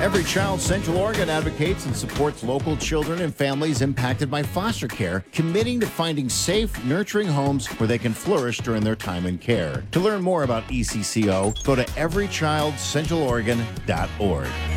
Every Child Central Oregon advocates and supports local children and families impacted by foster care, committing to finding safe, nurturing homes where they can flourish during their time in care. To learn more about ECCO, go to everychildcentraloregon.org.